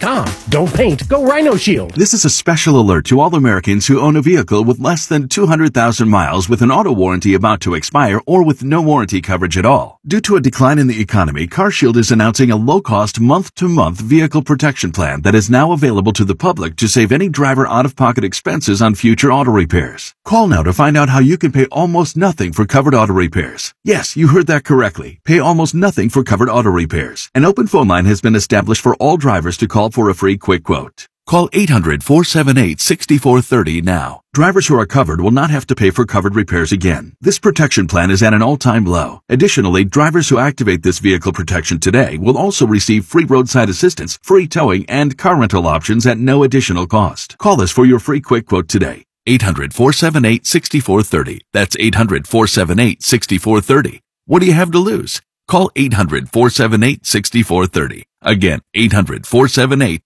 RhinoShield.com. Don't paint, go Rhino Shield. This is a special alert to all Americans who own a vehicle with less than 200,000 miles with an auto warranty about to expire or with no warranty coverage at all. Due to a decline in the economy, CarShield is announcing a low-cost month-to-month vehicle protection plan that is now available to the public to save any driver out-of-pocket expenses on future auto repairs. Call now to find out how you can pay almost nothing for covered auto repairs. Yes, you heard that correctly. Pay almost nothing for covered auto repairs. An open phone line has been established for all drivers to call for a free quick quote. Call 800-478-6430 now. Drivers who are covered will not have to pay for covered repairs again. This protection plan is at an all-time low. Additionally, drivers who activate this vehicle protection today will also receive free roadside assistance, free towing, and car rental options at no additional cost. Call us for your free quick quote today. 800-478-6430. That's 800-478-6430. What do you have to lose? Call 800-478-6430. Again, 800-478-6430.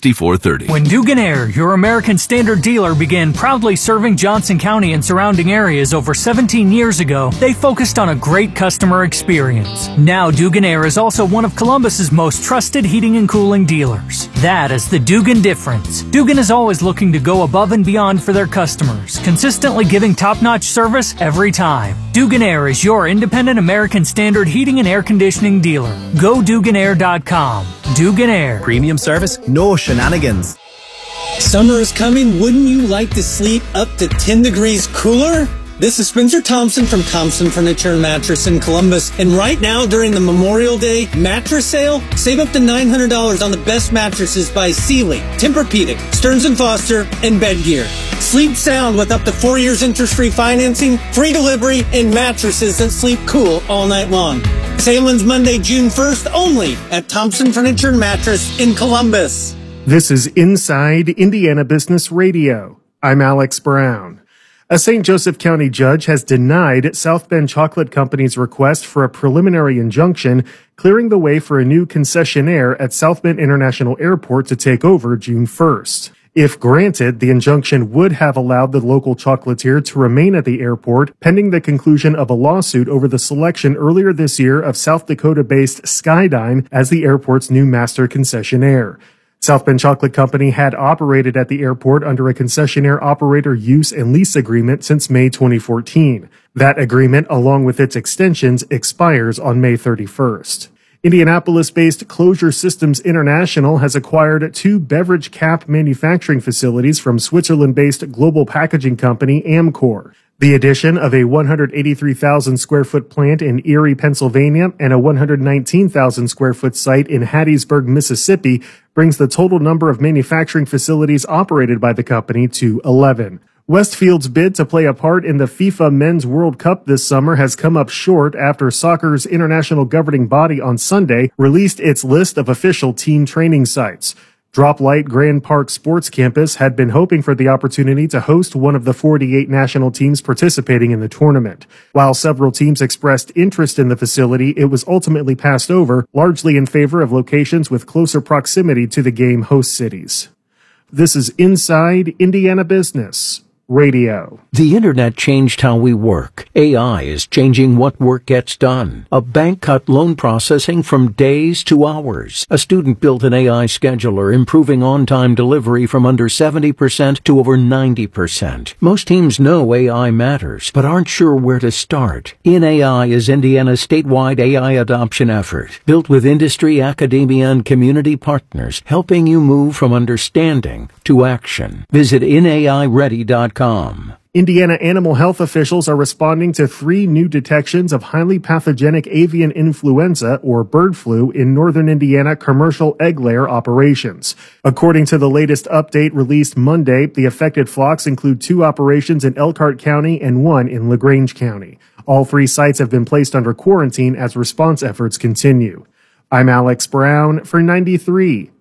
When Dugan Air, your American Standard dealer, began proudly serving Johnson County and surrounding areas over 17 years ago, they focused on a great customer experience. Now Dugan Air is also one of Columbus's most trusted heating and cooling dealers. That is the Dugan difference. Dugan is always looking to go above and beyond for their customers, consistently giving top-notch service every time. Dugan Air is your independent American Standard heating and air conditioning dealer. Go DuganAir.com. Dugan Air. Premium service, no shenanigans. Summer is coming. Wouldn't you like to sleep up to 10 degrees cooler? This is Spencer Thompson from Thompson Furniture and Mattress in Columbus. And right now, during the Memorial Day mattress sale, save up to $900 on the best mattresses by Sealy, Tempur-Pedic, Stearns & Foster, and Bedgear. Sleep sound with up to 4 years interest-free financing, free delivery, and mattresses that sleep cool all night long. Sale ends Monday, June 1st, only at Thompson Furniture and Mattress in Columbus. This is Inside Indiana Business Radio. I'm Alex Brown. A St. Joseph County judge has denied South Bend Chocolate Company's request for a preliminary injunction, clearing the way for a new concessionaire at South Bend International Airport to take over June 1st. If granted, the injunction would have allowed the local chocolatier to remain at the airport pending the conclusion of a lawsuit over the selection earlier this year of South Dakota-based Skydine as the airport's new master concessionaire. South Bend Chocolate Company had operated at the airport under a concessionaire operator use and lease agreement since May 2014. That agreement, along with its extensions, expires on May 31st. Indianapolis-based Closure Systems International has acquired 2 beverage cap manufacturing facilities from Switzerland-based global packaging company Amcor. The addition of a 183,000 square foot plant in Erie, Pennsylvania, and a 119,000 square foot site in Hattiesburg, Mississippi, brings the total number of manufacturing facilities operated by the company to 11. Westfield's bid to play a part in the FIFA Men's World Cup this summer has come up short after soccer's international governing body on Sunday released its list of official team training sites. Droplight Grand Park Sports Campus had been hoping for the opportunity to host one of the 48 national teams participating in the tournament. While several teams expressed interest in the facility, it was ultimately passed over, largely in favor of locations with closer proximity to the game host cities. This is Inside Indiana Business Radio. The internet changed how we work. AI is changing what work gets done. A bank cut loan processing from days to hours. A student built an AI scheduler, improving on-time delivery from under 70% to over 90%. Most teams know AI matters, but aren't sure where to start. InAI is Indiana's statewide AI adoption effort, built with industry, academia, and community partners, helping you move from understanding to action. Visit InAIReady.com. Indiana animal health officials are responding to 3 new detections of highly pathogenic avian influenza, or bird flu, in northern Indiana commercial egg layer operations. According to the latest update released Monday, the affected flocks include 2 operations in Elkhart County and 1 in LaGrange County. All 3 sites have been placed under quarantine as response efforts continue. I'm Alex Brown for 93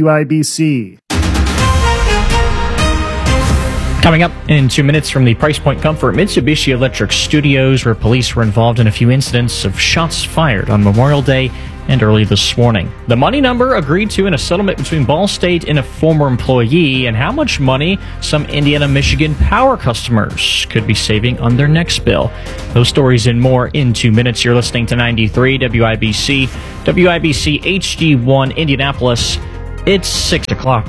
WIBC. Coming up in 2 minutes from the Price Point Comfort Mitsubishi Electric Studios, where police were involved in a few incidents of shots fired on Memorial Day and early this morning. The money number agreed to in a settlement between Ball State and a former employee, and how much money some Indiana-Michigan power customers could be saving on their next bill. Those stories and more in 2 minutes. You're listening to 93 WIBC, WIBC HD1 Indianapolis. It's 6 o'clock.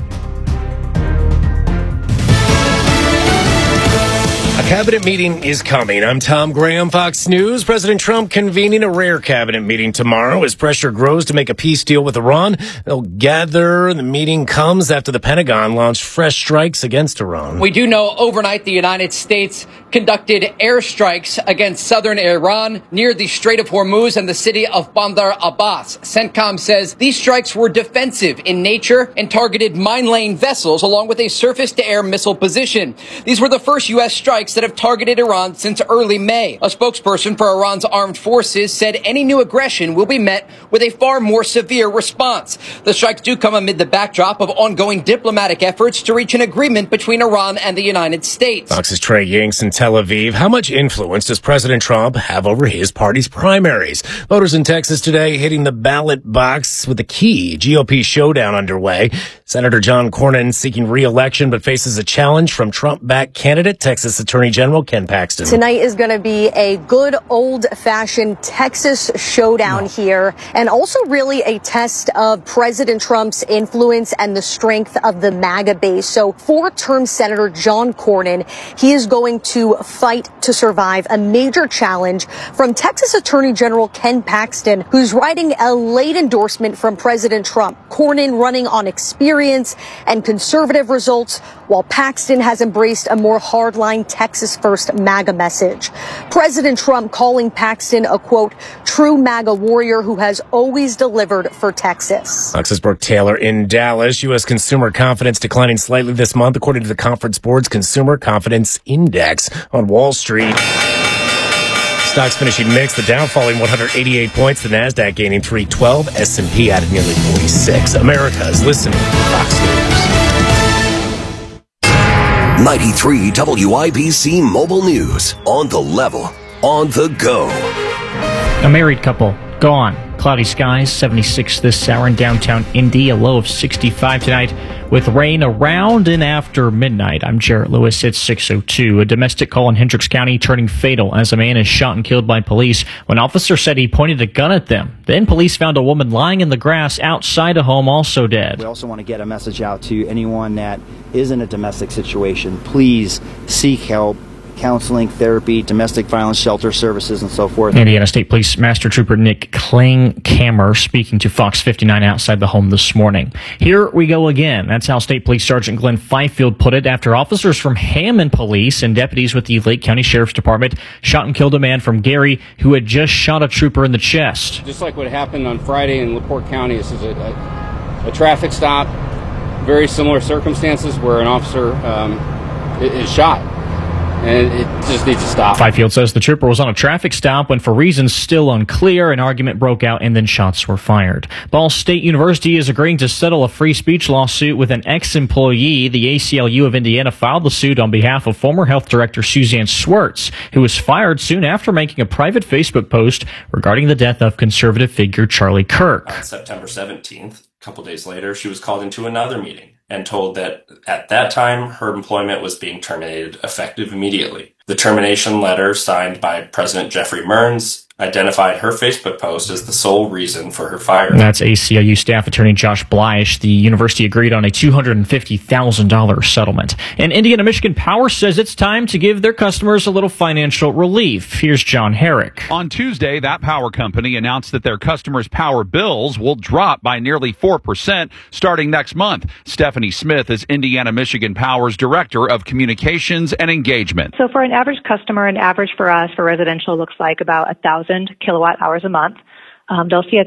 A cabinet meeting is coming. I'm Tom Graham, Fox News. President Trump convening a rare cabinet meeting tomorrow as pressure grows to make a peace deal with Iran. They'll gather. The meeting comes after the Pentagon launched fresh strikes against Iran. We do know overnight the United States conducted airstrikes against southern Iran near the Strait of Hormuz and the city of Bandar Abbas. CENTCOM says these strikes were defensive in nature and targeted mine-laying vessels along with a surface-to-air missile position. These were the first U.S. strikes that have targeted Iran since early May. A spokesperson for Iran's armed forces said any new aggression will be met with a far more severe response. The strikes do come amid the backdrop of ongoing diplomatic efforts to reach an agreement between Iran and the United States. Fox's Trey Yanks in Tel Aviv. How much influence does President Trump have over his party's primaries? Voters in Texas today hitting the ballot box with a key GOP showdown underway. Senator John Cornyn seeking re-election but faces a challenge from Trump-backed candidate Texas Attorney General Ken Paxton. Tonight is going to be a good old-fashioned Texas showdown here, and also really a test of President Trump's influence and the strength of the MAGA base. So four-term Senator John Cornyn, he is going to fight to survive a major challenge from Texas Attorney General Ken Paxton, who's writing a late endorsement from President Trump. Cornyn running on experience and conservative results, while Paxton has embraced a more hardline Texas first MAGA message. President Trump calling Paxton a, quote, true MAGA warrior who has always delivered for Texas. Fox's Brooke Taylor in Dallas. U.S. consumer confidence declining slightly this month, according to the Conference Board's Consumer Confidence Index on Wall Street. Stocks finishing mixed. The Dow falling 188 points. The Nasdaq gaining 312. S&P added nearly 46. America is listening to Fox News. 93 WIBC Mobile News. On the level. On the go. A married couple gone. Cloudy skies, 76 this hour in downtown Indy, a low of 65 tonight with rain around and after midnight. I'm Jarrett Lewis. It's 6:02. A domestic call in Hendricks County turning fatal as a man is shot and killed by police when officers said he pointed a gun at them. Then police found a woman lying in the grass outside a home, also dead. We also want to get a message out to anyone that is in a domestic situation. Please seek help. Counseling, therapy, domestic violence shelter services, and so forth. Indiana State Police Master Trooper Nick Klingkammer speaking to Fox 59 outside the home this morning. Here we go again. That's how State Police Sergeant Glenn Fifield put it after officers from Hammond Police and deputies with the Lake County Sheriff's Department shot and killed a man from Gary who had just shot a trooper in the chest. Just like what happened on Friday in LaPorte County, this is a traffic stop. Very similar circumstances where an officer is shot. And it just needs to stop. Fifield says the trooper was on a traffic stop when, for reasons still unclear, an argument broke out and then shots were fired. Ball State University is agreeing to settle a free speech lawsuit with an ex-employee. The ACLU of Indiana filed the suit on behalf of former health director Suzanne Swerts, who was fired soon after making a private Facebook post regarding the death of conservative figure Charlie Kirk. On September 17th, a couple days later, she was called into another meeting and told that at that time her employment was being terminated effective immediately. The termination letter signed by President Jeffrey Mearns identified her Facebook post as the sole reason for her firing. That's ACLU staff attorney Josh Bleish. The university agreed on a $250,000 settlement. And Indiana Michigan Power says it's time to give their customers a little financial relief. Here's John Herrick. On Tuesday, that power company announced that their customers' power bills will drop by nearly 4% starting next month. Stephanie Smith is Indiana Michigan Power's Director of Communications and Engagement. So for an average customer, an average for us for residential looks like about 1,000 kilowatt hours a month. They'll see a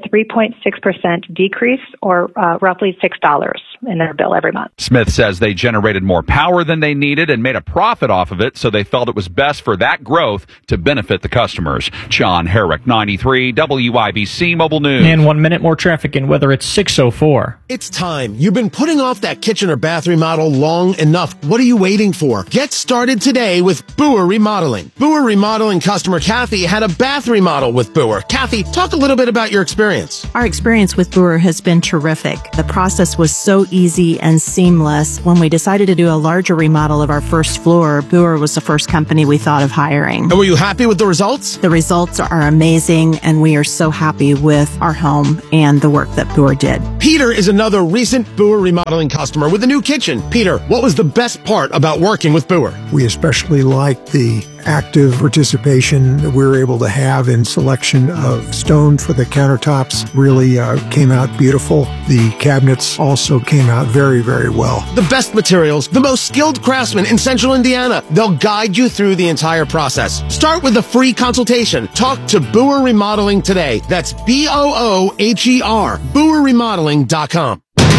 3.6% decrease, or roughly $6 in their bill every month. Smith says they generated more power than they needed and made a profit off of it, so they felt it was best for that growth to benefit the customers. John Herrick, 93 WIBC Mobile News. And 1 minute more traffic and weather. It's 6:04. It's time. You've been putting off that kitchen or bath remodel long enough. What are you waiting for? Get started today with Boer Remodeling. Boer Remodeling customer Kathy had a bath remodel with Boer. Kathy, talk a little bit about your experience. Our experience with Boer has been terrific. The process was so easy and seamless. When we decided to do a larger remodel of our first floor, Boer was the first company we thought of hiring. And were you happy with the results? The results are amazing, and we are so happy with our home and the work that Boer did. Peter is another recent Boer remodeling customer with a new kitchen. Peter, what was the best part about working with Boer? We especially liked the active participation that we were able to have in selection of stone for the countertops. Really came out beautiful. The cabinets also came out very, very well. The best materials, the most skilled craftsmen in Central Indiana. They'll guide you through the entire process. Start with a free consultation. Talk to Boer Remodeling today. That's BOOHER, BoerRemodeling.com.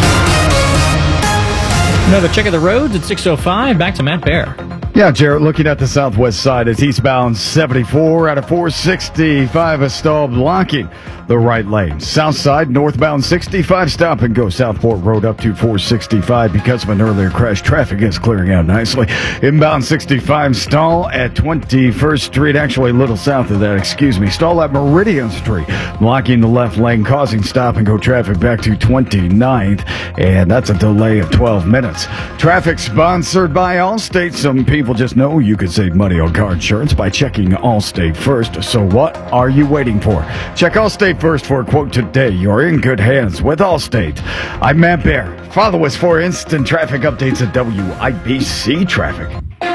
Another check of the roads at 6:05. Back to Matt Bear. Yeah, Jarrett, looking at the southwest side, it's eastbound 74 out of 465, a stall blocking the right lane. South side, northbound 65, stop and go Southport Road up to 465 because of an earlier crash. Traffic is clearing out nicely. Inbound 65, stall at 21st Street, actually a little south of that, stall at Meridian Street, blocking the left lane, causing stop and go traffic back to 29th, and that's a delay of 12 minutes. Traffic sponsored by Allstate. Some people just know you could save money on car insurance by checking Allstate first. So what are you waiting for? Check Allstate first for a quote today. You're in good hands with Allstate. I'm Matt Bear. Follow us for instant traffic updates at WIBC Traffic.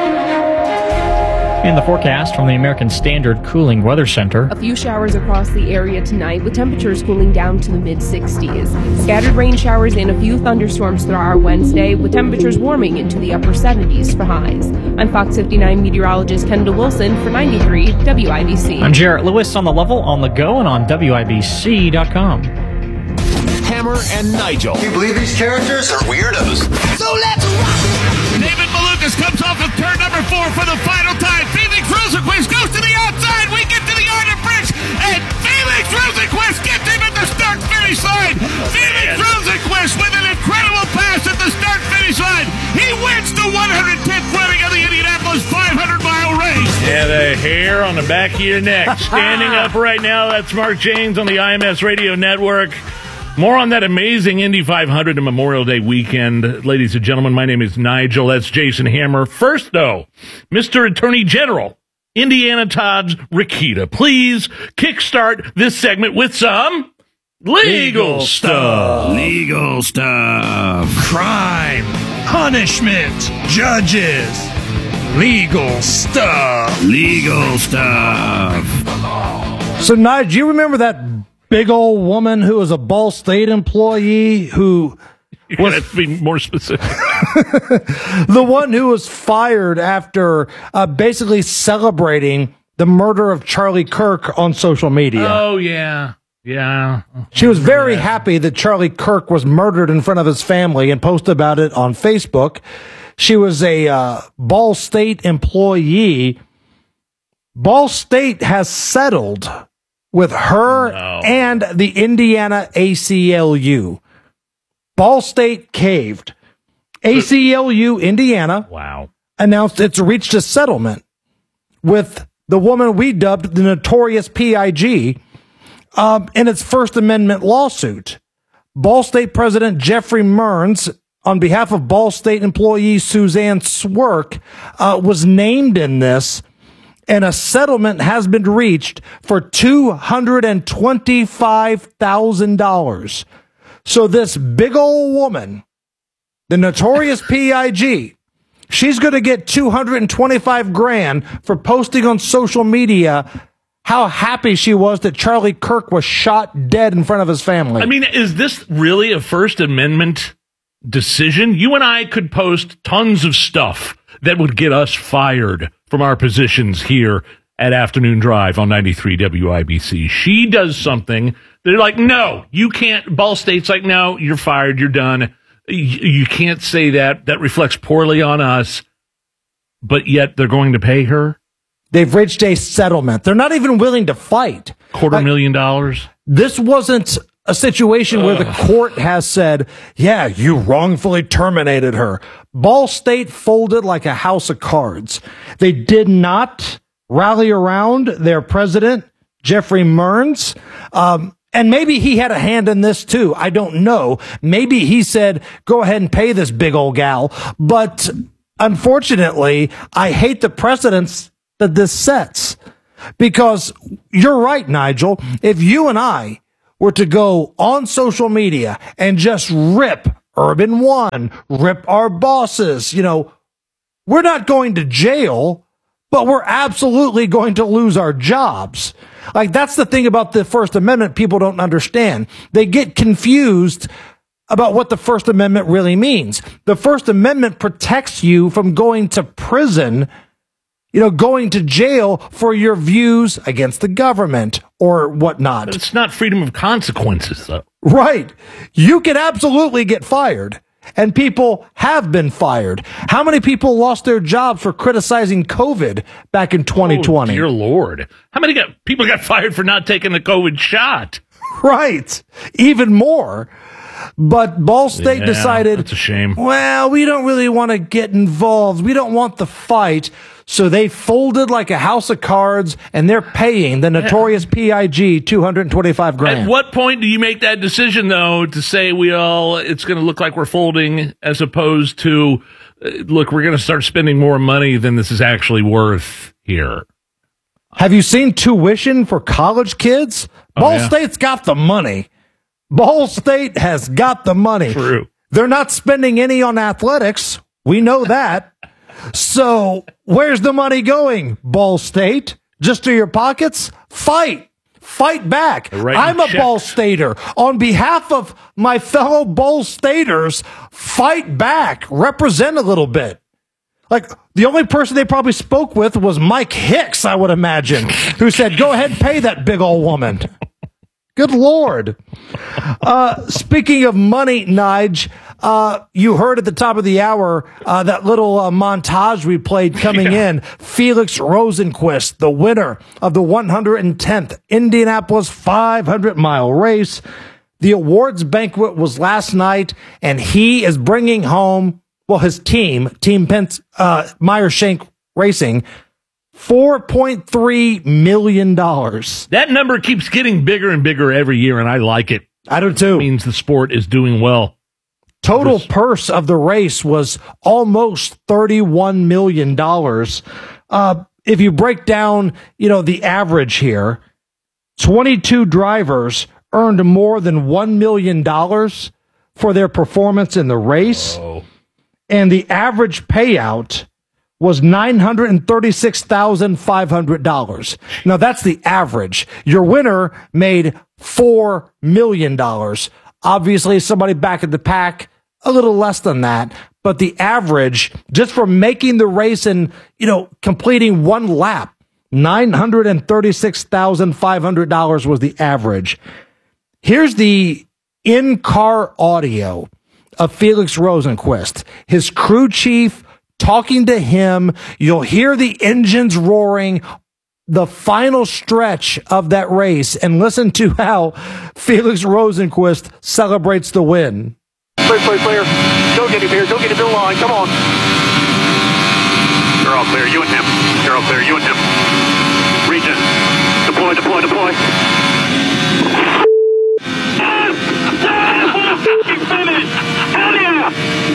And the forecast from the American Standard Cooling Weather Center. A few showers across the area tonight with temperatures cooling down to the mid-60s. Scattered rain showers and a few thunderstorms throughout our Wednesday with temperatures warming into the upper 70s for highs. I'm Fox 59 meteorologist Kendall Wilson for 93 WIBC. I'm Jarrett Lewis on the level, on the go, and on WIBC.com. Hammer and Nigel. Can you believe these characters are weirdos? So let's rock! David Malukas comes off of turn number 4 for the final time. Felix Rosenquist goes to the outside. We get to the Arden Bridge, and Felix Rosenquist gets him at the start-finish line. Felix Rosenquist with an incredible pass at the start-finish line. He wins the 110th running of the Indianapolis 500-mile race. Yeah, the hair on the back of your neck. Standing up right now, that's Mark James on the IMS Radio Network. More on that amazing Indy 500 and Memorial Day weekend. Ladies and gentlemen, my name is Nigel. That's Jason Hammer. First, though, Mr. Attorney General, Indiana Todd's Rikita. Please kickstart this segment with some legal stuff. Legal stuff. Crime. Punishment. Judges. Legal stuff. Legal stuff. So, Nigel, you remember that big old woman who was a Ball State employee who was... Let's be more specific. The one who was fired after basically celebrating the murder of Charlie Kirk on social media. Oh, yeah. Yeah. She was very happy that Charlie Kirk was murdered in front of his family and posted about it on Facebook. She was a Ball State employee. Ball State has settled with her and the Indiana ACLU. Ball State caved. ACLU Indiana announced it's reached a settlement with the woman we dubbed the Notorious PIG in its First Amendment lawsuit. Ball State President Jeffrey Mearns, on behalf of Ball State employee Suzanne Swerk, was named in this, and a settlement has been reached for $225,000. So this big old woman, the Notorious PIG, she's going to get $225,000 for posting on social media how happy she was that Charlie Kirk was shot dead in front of his family. I mean, is this really a First Amendment decision? You and I could post tons of stuff that would get us fired from our positions here at Afternoon Drive on 93 WIBC. She does something. They're like, no, you can't. Ball State's like, no, you're fired. You're done. You can't say that. That reflects poorly on us. But yet they're going to pay her. They've reached a settlement. They're not even willing to fight. $250,000. This wasn't a situation where the court has said, yeah, you wrongfully terminated her. Ball State folded like a house of cards. They did not rally around their president, Jeffrey Mearns. And maybe he had a hand in this too. I don't know. Maybe he said, go ahead and pay this big old gal. But unfortunately, I hate the precedents that this sets. Because you're right, Nigel. If you and I were to go on social media and just rip Urban One, rip our bosses, we're not going to jail, but we're absolutely going to lose our jobs. Like, that's the thing about the First Amendment people don't understand. They get confused about what the First Amendment really means. The First Amendment protects you from going to prison, going to jail for your views against the government or whatnot. But it's not freedom of consequences, though. Right. You can absolutely get fired. And people have been fired. How many people lost their jobs for criticizing COVID back in 2020? Oh, dear Lord. How many people got fired for not taking the COVID shot? Right. Even more. But Ball State decided, that's a shame. Well, we don't really want to get involved. We don't want the fight. So they folded like a house of cards, and they're paying the notorious PIG $225,000. At what point do you make that decision, though, to say it's going to look like we're folding, as opposed to, look, we're going to start spending more money than this is actually worth here? Have you seen tuition for college kids? Ball State's got the money. Ball State has got the money. True. They're not spending any on athletics. We know that. So where's the money going, Ball State? Just to your pockets? Fight back. I'm a Ball Stater. On behalf of my fellow Ball Staters, fight back. Represent a little bit. Like, the only person they probably spoke with was Mike Hicks, I would imagine, who said, go ahead and pay that big old woman. Good Lord. Speaking of money, Nige, you heard at the top of the hour that little montage we played coming in. Felix Rosenqvist, the winner of the 110th Indianapolis 500-mile race. The awards banquet was last night, and he is bringing home, his team Meyer Shank Racing, $4.3 million. That number keeps getting bigger and bigger every year, and I like it. I do too. It means the sport is doing well. Total purse of the race was almost $31 million. If you break down, the average here, 22 drivers earned more than $1 million for their performance in the race. Oh. And the average payout was $936,500. Now, that's the average. Your winner made $4 million. Obviously, somebody back in the pack, a little less than that. But the average, just for making the race and, completing one lap, $936,500 was the average. Here's the in-car audio of Felix Rosenqvist, his crew chief, talking to him. You'll hear the engines roaring, the final stretch of that race, and listen to how Felix Rosenqvist celebrates the win. Clear. Go get him here. Go get him in the line. Come on. You're all clear. You and him. You're all clear. You and him. Region. Deploy. Finish. Hell yeah.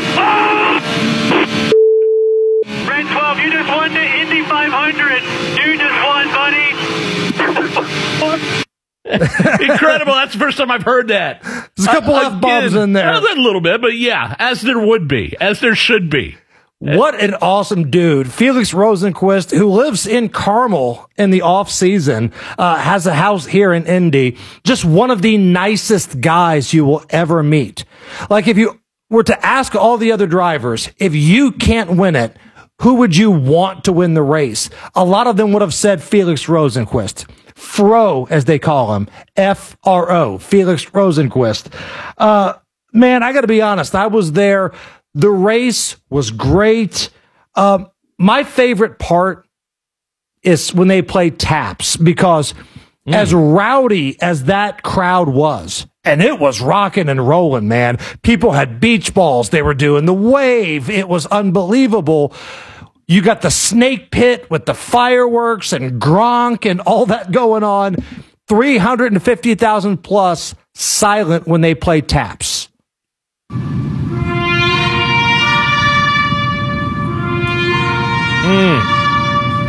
Red 12, you just won the Indy 500. You just won, buddy. Incredible. That's the first time I've heard that. There's a couple F-bombs in there. A little bit, but yeah, as there would be, as there should be. What an awesome dude. Felix Rosenqvist, who lives in Carmel in the off season, has a house here in Indy. Just one of the nicest guys you will ever meet. Like, if you were to ask all the other drivers, if you can't win it, who would you want to win the race? A lot of them would have said Felix Rosenqvist. Fro, as they call him. F-R-O. Felix Rosenqvist. Man, I got to be honest. I was there. The race was great. My favorite part is when they play taps, because as rowdy as that crowd was, and it was rocking and rolling, man. People had beach balls. They were doing the wave. It was unbelievable. You got the snake pit with the fireworks and Gronk and all that going on. 350,000 plus silent when they play taps.